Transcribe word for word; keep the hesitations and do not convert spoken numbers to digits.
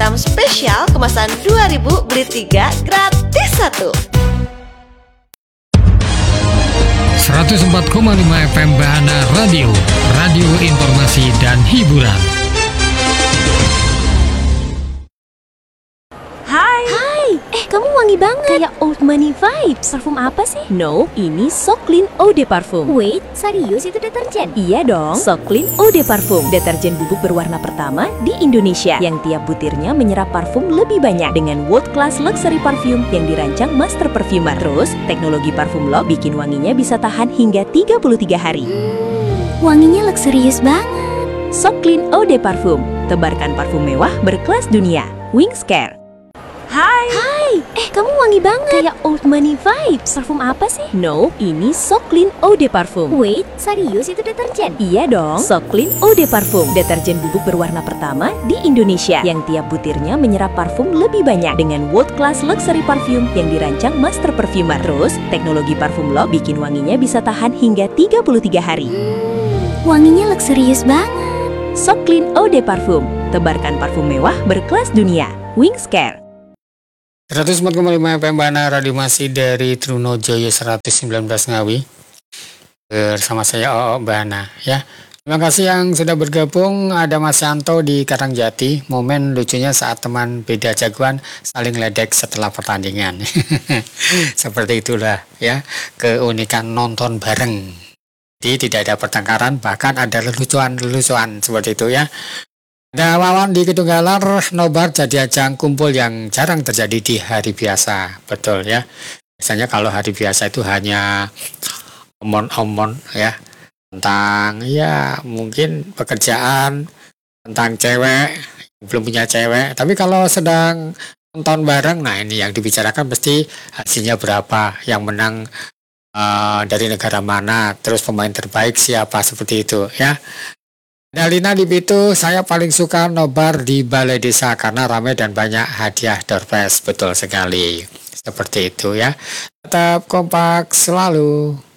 program spesial kemasan dua ribu beli tiga gratis satu. seratus empat koma lima F M Bahana Radio, radio informasi dan hiburan. Hai. Hai. Eh, kamu wangi banget. Kayak old money vibes. Parfum apa sih? No, ini So Clean Eau de Parfum. Wait, serius itu deterjen? Iya dong. So Clean Eau de Parfum, deterjen bubuk berwarna pertama di Indonesia yang tiap butirnya menyerap parfum lebih banyak dengan world class luxury parfum yang dirancang master perfumer. Terus, teknologi parfum lock bikin wanginya bisa tahan hingga tiga puluh tiga hari. Hmm, wanginya luxurious banget. So Clean Eau de Parfum, tebarkan parfum mewah berkelas dunia. Wings Care. Hai. Hai. Eh, kamu wangi banget. Kayak old money vibes. Parfum apa sih? No, ini So Clean Eau de Parfum. Wait, serius itu deterjen? Iya dong. So Clean Eau de Parfum, deterjen bubuk berwarna pertama di Indonesia yang tiap butirnya menyerap parfum lebih banyak dengan world class luxury parfum yang dirancang master perfumer. Terus, teknologi parfum lock bikin wanginya bisa tahan hingga tiga puluh tiga hari. Hmm, wanginya luxurious banget. So Clean Eau de Parfum, tebarkan parfum mewah berkelas dunia. Wings Care. seratus empat koma lima F M Bahana Radio masih dari Trunojoyo seratus sembilan belas Ngawi bersama saya O O Bahana ya. Terima kasih yang sudah bergabung. Ada Mas Yanto di Karangjati. Momen lucunya saat teman beda jagoan saling ledek setelah pertandingan. Seperti itulah ya keunikan nonton bareng. Jadi tidak ada pertengkaran, bahkan ada lelucuan-lelucuan seperti itu ya. Ada Wawan di Kedunggalar, nobar jadi ajang kumpul yang jarang terjadi di hari biasa. Betul ya. Biasanya kalau hari biasa itu hanya omon-omon ya. Tentang ya mungkin pekerjaan, tentang cewek, belum punya cewek. Tapi kalau sedang nonton bareng, nah ini yang dibicarakan pasti hasilnya berapa, yang menang uh, dari negara mana, terus pemain terbaik siapa, seperti itu ya. Dalina di Bitu, saya paling suka nobar di Balai Desa karena ramai dan banyak hadiah door prize. Betul sekali. Seperti itu ya. Tetap kompak selalu.